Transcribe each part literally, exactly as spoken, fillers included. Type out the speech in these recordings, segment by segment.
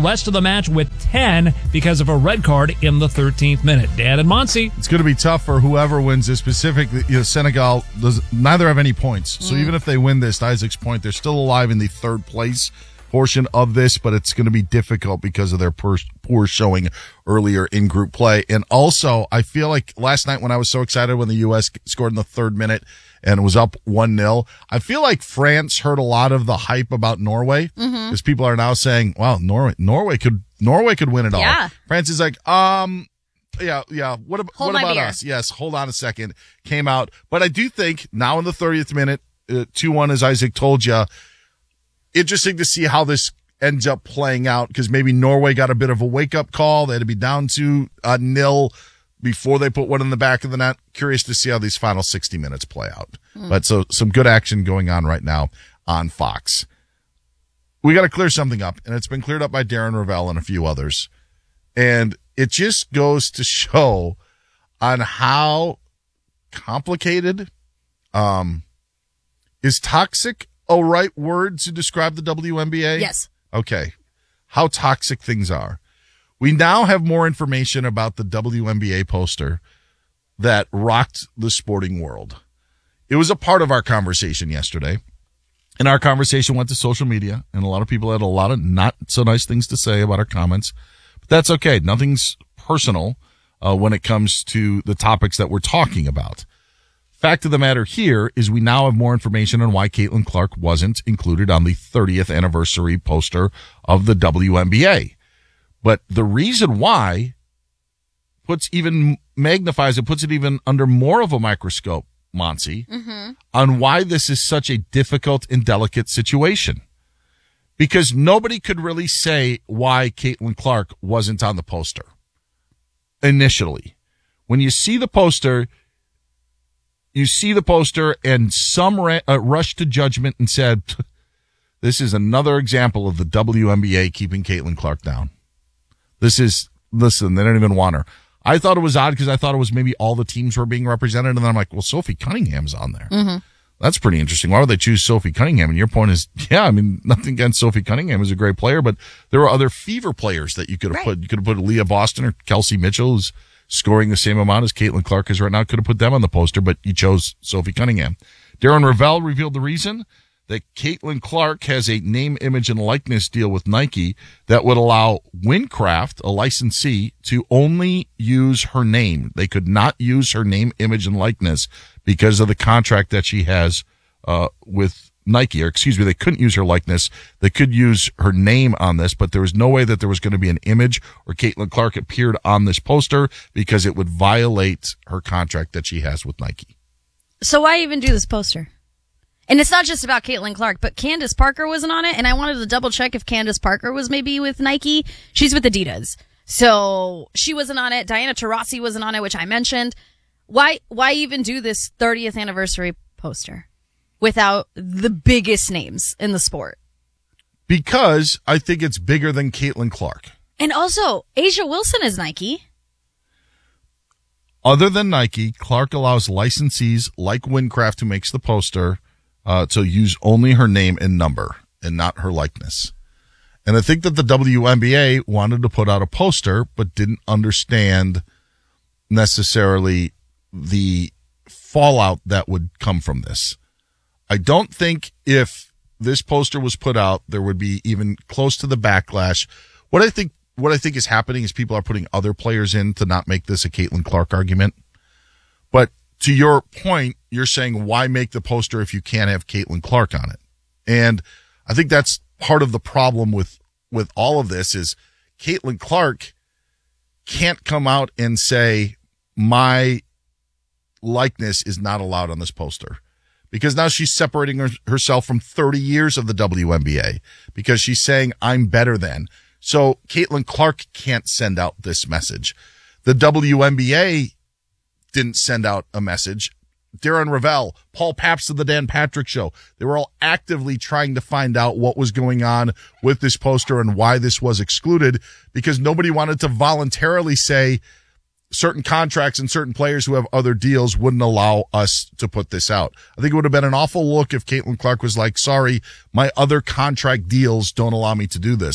rest of the match with ten because of a red card in the thirteenth minute. Dan and Monsi. It's going to be tough for whoever wins this. Specifically, you know, Senegal does neither have any points. So mm. even if they win this, to Isaac's point, they're still alive in the third place portion of this, but it's going to be difficult because of their poor, poor showing earlier in group play. And also, I feel like last night when I was so excited when the U S scored in the third minute and was up one nil, I feel like France heard a lot of the hype about Norway because mm-hmm. people are now saying, wow, Norway, Norway could, Norway could win it all. Yeah. France is like, um, yeah, yeah. What, ab- hold what about beer. us? Yes. Hold on a second. Came out. But I do think now in the thirtieth minute, uh, two one, as Isaac told you, interesting to see how this ends up playing out because maybe Norway got a bit of a wake-up call. They had to be down to uh, nil before they put one in the back of the net. Curious to see how these final sixty minutes play out. Mm. But so some good action going on right now on Fox. We got to clear something up, and it's been cleared up by Darren Ravel and a few others. And it just goes to show on how complicated um, is toxic a right word to describe the W N B A? Yes. Okay. How toxic things are. We now have more information about the W N B A poster that rocked the sporting world. It was a part of our conversation yesterday, and our conversation went to social media, and a lot of people had a lot of not so nice things to say about our comments, but that's okay. Nothing's personal uh, when it comes to the topics that we're talking about. Fact of the matter here is we now have more information on why Caitlin Clark wasn't included on the thirtieth anniversary poster of the W N B A. But the reason why puts even magnifies it, puts it even under more of a microscope, Monsi, mm-hmm. on why this is such a difficult and delicate situation. Because nobody could really say why Caitlin Clark wasn't on the poster initially. When you see the poster, You see the poster and some ra- uh, rushed to judgment and said, this is another example of the W N B A keeping Caitlin Clark down. This is, listen, they don't even want her. I thought it was odd because I thought it was maybe all the teams were being represented. And then I'm like, well, Sophie Cunningham's on there. Mm-hmm. That's pretty interesting. Why would they choose Sophie Cunningham? And your point is, yeah, I mean, nothing against Sophie Cunningham is a great player, but there were other fever players that you could have right. put. You could have put Leah Boston or Kelsey Mitchell, who's scoring the same amount as Caitlin Clark is right now. Could have put them on the poster, but you chose Sophie Cunningham. Darren Ravel revealed the reason that Caitlin Clark has a name, image, and likeness deal with Nike that would allow Windcraft, a licensee, to only use her name. They could not use her name, image, and likeness because of the contract that she has uh with Nike. Or excuse me, they couldn't use her likeness. They could use her name on this, but there was no way that there was going to be an image or Caitlin Clark appeared on this poster because it would violate her contract that she has with Nike. So why even do this poster? And it's not just about Caitlin Clark, but Candace Parker wasn't on it, and I wanted to double check if Candace Parker was maybe with Nike. She's with Adidas. So she wasn't on it. Diana Taurasi wasn't on it, which I mentioned. Why, why even do this thirtieth anniversary poster without the biggest names in the sport? Because I think it's bigger than Caitlin Clark. And also, Asia Wilson is Nike. Other than Nike, Clark allows licensees like Windcraft, who makes the poster, uh, to use only her name and number and not her likeness. And I think that the W N B A wanted to put out a poster, but didn't understand necessarily the fallout that would come from this. I don't think if this poster was put out, there would be even close to the backlash. What I think, what I think is happening is people are putting other players in to not make this a Caitlin Clark argument. But to your point, you're saying why make the poster if you can't have Caitlin Clark on it? And I think that's part of the problem with, with all of this is Caitlin Clark can't come out and say my likeness is not allowed on this poster. Because now she's separating her, herself from thirty years of the W N B A because she's saying I'm better than. So Caitlin Clark can't send out this message. The W N B A didn't send out a message. Darren Ravel, Paul Pabst of the Dan Patrick Show, they were all actively trying to find out what was going on with this poster and why this was excluded because nobody wanted to voluntarily say certain contracts and certain players who have other deals wouldn't allow us to put this out. I think it would have been an awful look if Caitlin Clark was like, sorry, my other contract deals don't allow me to do this.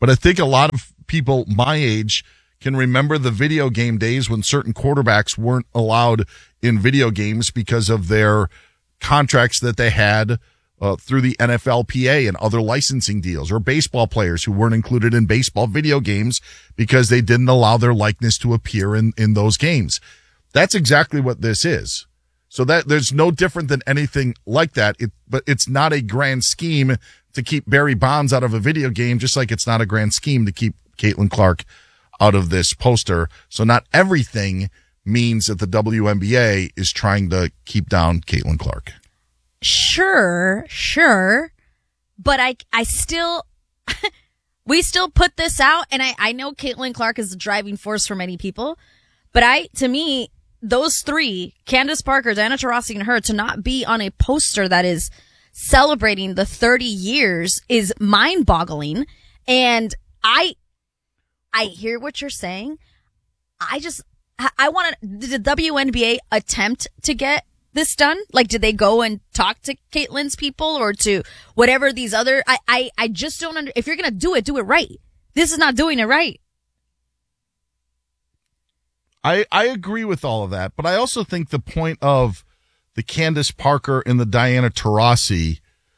But I think a lot of people my age can remember the video game days when certain quarterbacks weren't allowed in video games because of their contracts that they had uh, through the N F L P A and other licensing deals, or baseball players who weren't included in baseball video games because they didn't allow their likeness to appear in, in those games. That's exactly what this is. So that there's no different than anything like that. It, but it's not a grand scheme to keep Barry Bonds out of a video game, just like it's not a grand scheme to keep Caitlin Clark out of this poster. So not everything means that the W N B A is trying to keep down Caitlin Clark. Sure, sure. But I, I still, we still put this out, and I, I know Caitlin Clark is the driving force for many people, but I, to me, those three, Candace Parker, Diana Taurasi, and her, to not be on a poster that is celebrating the thirty years is mind-boggling. And I, I hear what you're saying. I just, I want to, did the W N B A attempt to get this done? Like, did they go and talk to Caitlin's people or to whatever these other, I, I, I just don't under, if you're going to do it, do it right. This is not doing it right. I, I agree with all of that, but I also think the point of the Candace Parker and the Diana Taurasi,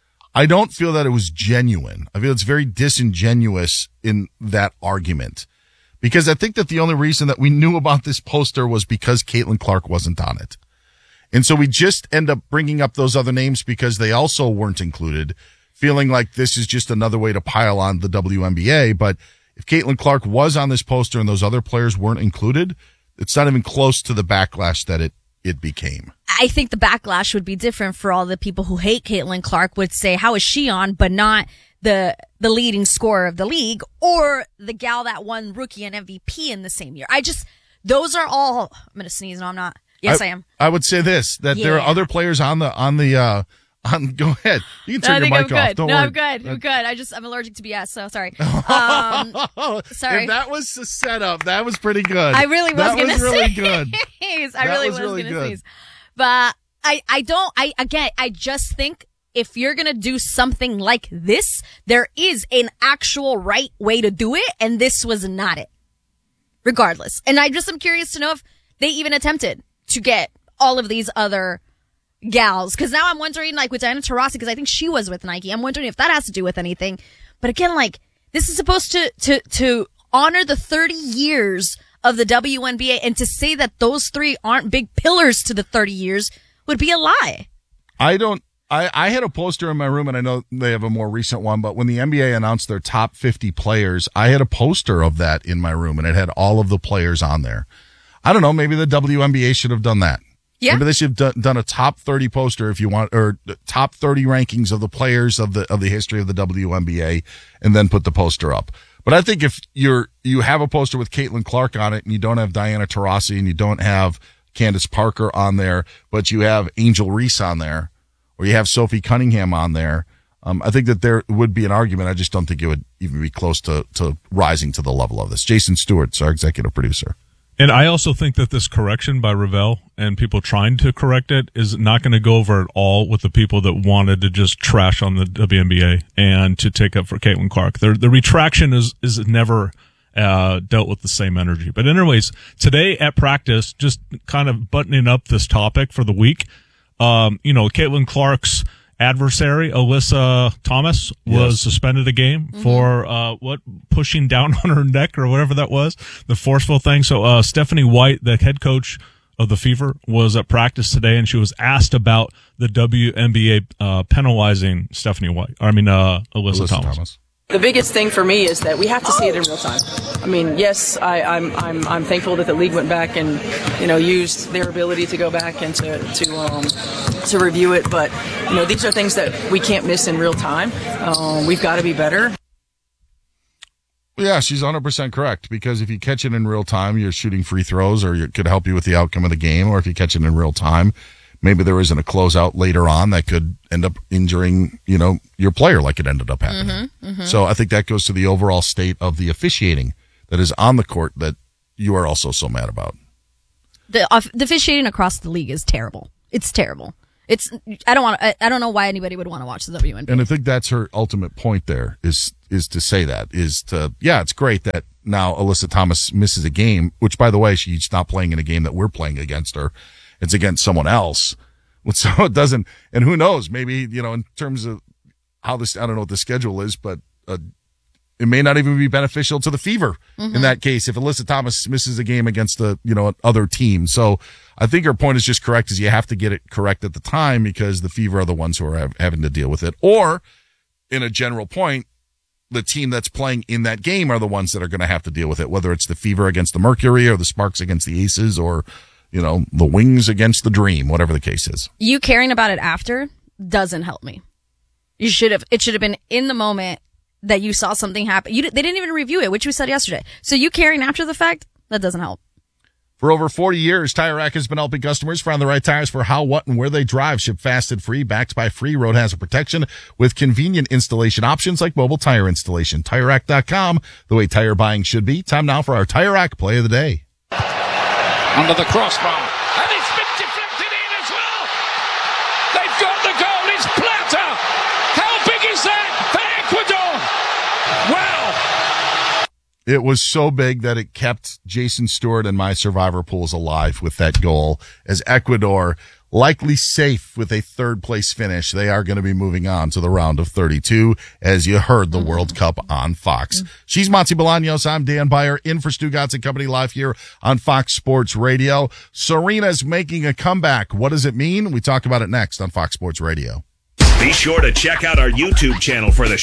I don't feel that it was genuine. I feel it's very disingenuous in that argument, because I think that the only reason that we knew about this poster was because Caitlin Clark wasn't on it. And so we just end up bringing up those other names because they also weren't included, feeling like this is just another way to pile on the W N B A. But if Caitlin Clark was on this poster and those other players weren't included, it's not even close to the backlash that it, it became. I think the backlash would be different for all the people who hate Caitlin Clark would say, how is she on, but not the, the leading scorer of the league or the gal that won rookie and M V P in the same year. I just, those are all, I'm going to sneeze. No, I'm not. Yes, I, I am. I would say this, that yeah. there are other players on the, on the, uh, on, go ahead. You can turn no, your mic I'm off. Good. Don't no, worry. I'm good. I'm good. I just, I'm allergic to B S, so sorry. Um, sorry. If that was the setup, that was pretty good. I really was that going to was really sneeze. good. I that really was, was really going to good. sneeze. But I, I don't, I, again, I just think if you're going to do something like this, there is an actual right way to do it, and this was not it. Regardless. And I just am curious to know if they even attempted to get all of these other gals. Cause now I'm wondering, like with Diana Taurasi, cause I think she was with Nike. I'm wondering if that has to do with anything. But again, like this is supposed to, to, to honor the thirty years of the W N B A, and to say that those three aren't big pillars to the thirty years would be a lie. I don't, I, I had a poster in my room, and I know they have a more recent one, but when the N B A announced their top fifty players, I had a poster of that in my room, and it had all of the players on there. I don't know, maybe the W N B A should have done that. Yeah. Maybe they should have done, done a top thirty poster if you want, or top thirty rankings of the players of the, of the history of the W N B A, and then put the poster up. But I think if you're, you have a poster with Caitlin Clark on it, and you don't have Diana Taurasi, and you don't have Candace Parker on there, but you have Angel Reese on there, or you have Sophie Cunningham on there, um, I think that there would be an argument. I just don't think it would even be close to, to rising to the level of this. Jason Stewart's our executive producer. And I also think that this correction by Ravel and people trying to correct it is not going to go over at all with the people that wanted to just trash on the W N B A and to take up for Caitlin Clark. The, the retraction is, is never uh, dealt with the same energy. But anyways, today at practice, just kind of buttoning up this topic for the week, um, you know, Caitlin Clark's adversary, Alyssa Thomas, was yes. suspended a game mm-hmm. for, uh, what, pushing down on her neck or whatever that was, the forceful thing. So, uh, Stephanie White, the head coach of the Fever, was at practice today, and she was asked about the W N B A, uh, penalizing Stephanie White. I mean, uh, Alyssa, Alyssa Thomas. Thomas. The biggest thing for me is that we have to see it in real time. I mean, yes, I, I'm I'm I'm thankful that the league went back and, you know, used their ability to go back and to to um, to review it. But you know, these are things that we can't miss in real time. Um, we've got to be better. Yeah, she's one hundred percent correct, because if you catch it in real time, you're shooting free throws, or it could help you with the outcome of the game. Or if you catch it in real time, maybe there isn't a closeout later on that could end up injuring, you know, your player like it ended up happening. Mm-hmm, mm-hmm. So I think that goes to the overall state of the officiating that is on the court that you are also so mad about. The, uh, the officiating across the league is terrible. It's terrible. It's, I don't want I, I don't know why anybody would want to watch the W N B A. And I think that's her ultimate point there is, is to say that is to, yeah, it's great that now Alyssa Thomas misses a game, which by the way, she's not playing in a game that we're playing against her. It's against someone else. So it doesn't, and who knows, maybe, you know, in terms of how this, I don't know what the schedule is, but, uh, it may not even be beneficial to the Fever mm-hmm. in that case if Alyssa Thomas misses a game against the, you know, other team. So I think her point is just correct is you have to get it correct at the time because the Fever are the ones who are have, having to deal with it. Or in a general point, the team that's playing in that game are the ones that are going to have to deal with it, whether it's the Fever against the Mercury or the Sparks against the Aces or, you know, the Wings against the Dream, whatever the case is. You caring about it after doesn't help me. You should have, it should have been in the moment that you saw something happen. You, they didn't even review it, which we said yesterday. So you caring after the fact, that doesn't help. For over forty years, Tire Rack has been helping customers find the right tires for how, what, and where they drive. Ship fast and free, backed by free road hazard protection with convenient installation options like mobile tire installation. Tire Rack dot com, the way tire buying should be. Time now for our Tire Rack Play of the Day. Under the crossbar. And it's been deflected in as well. They've got the goal. It's Plata. How big is that for Ecuador? Wow. It was so big that it kept Jason Stewart and my survivor pools alive with that goal as Ecuador likely safe with a third place finish. They are going to be moving on to the round of thirty-two as you heard the mm-hmm. World Cup on Fox. Mm-hmm. She's Monty Bolaños. I'm Dan Beyer in for Stu Gatz and Company live here on Fox Sports Radio. Serena's making a comeback. What does it mean? We talk about it next on Fox Sports Radio. Be sure to check out our YouTube channel for the